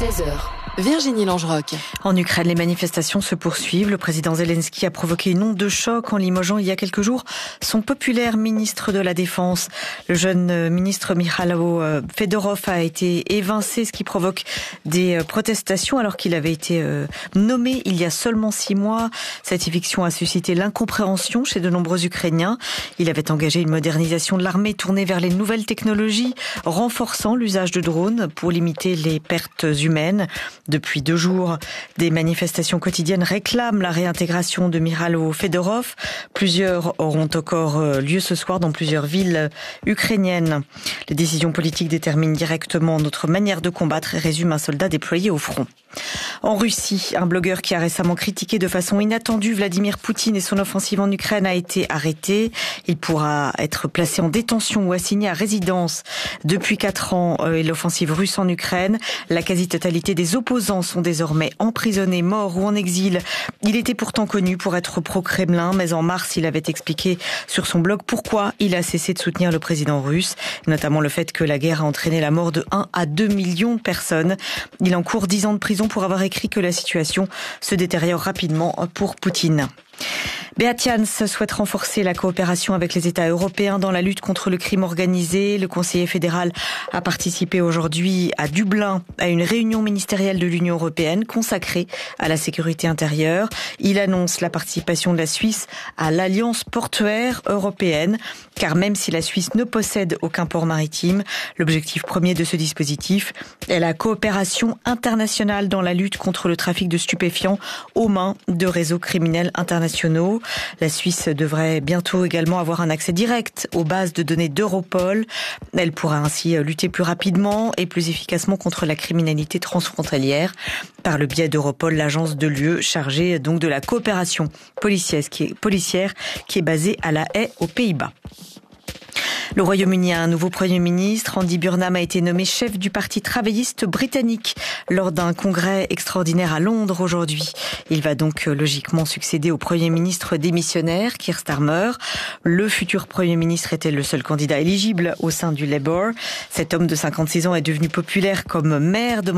16h. Virginie Langeroc. En Ukraine, les manifestations se poursuivent. Le président Zelensky a provoqué une onde de choc en limogeant il y a quelques jours son populaire ministre de la Défense. Le jeune ministre Mikhailo Fedorov a été évincé, ce qui provoque des protestations alors qu'il avait été nommé il y a seulement 6 mois. Cette éviction a suscité l'incompréhension chez de nombreux Ukrainiens. Il avait engagé une modernisation de l'armée tournée vers les nouvelles technologies, renforçant l'usage de drones pour limiter les pertes humaines. Depuis 2 jours, des manifestations quotidiennes réclament la réintégration de Mikhailo Fedorov. Plusieurs auront encore lieu ce soir dans plusieurs villes ukrainiennes. Les décisions politiques déterminent directement notre manière de combattre et résume un soldat déployé au front. En Russie, un blogueur qui a récemment critiqué de façon inattendue Vladimir Poutine et son offensive en Ukraine a été arrêté. Il pourra être placé en détention ou assigné à résidence. Depuis 4 ans et l'offensive russe en Ukraine, la quasi-totalité des opposants sont désormais emprisonnés, morts ou en exil. Il était pourtant connu pour être pro-Kremlin, mais en mars, il avait expliqué sur son blog pourquoi il a cessé de soutenir le président russe, notamment le fait que la guerre a entraîné la mort de 1 à 2 millions de personnes. Il encourt 10 ans de prison pour avoir écrit que la situation se détériore rapidement pour Poutine. Beat Jans souhaite renforcer la coopération avec les États européens dans la lutte contre le crime organisé. Le conseiller fédéral a participé aujourd'hui à Dublin à une réunion ministérielle de l'Union européenne consacrée à la sécurité intérieure. Il annonce la participation de la Suisse à l'Alliance portuaire européenne, car même si la Suisse ne possède aucun port maritime, l'objectif premier de ce dispositif est la coopération internationale dans la lutte contre le trafic de stupéfiants aux mains de réseaux criminels internationaux. La Suisse devrait bientôt également avoir un accès direct aux bases de données d'Europol. Elle pourra ainsi lutter plus rapidement et plus efficacement contre la criminalité transfrontalière par le biais d'Europol, l'agence de l'UE chargée donc de la coopération policière qui est basée à La Haye aux Pays-Bas. Le Royaume-Uni a un nouveau Premier ministre. Andy Burnham a été nommé chef du Parti travailliste britannique lors d'un congrès extraordinaire à Londres aujourd'hui. Il va donc logiquement succéder au Premier ministre démissionnaire, Keir Starmer. Le futur Premier ministre était le seul candidat éligible au sein du Labour. Cet homme de 56 ans est devenu populaire comme maire de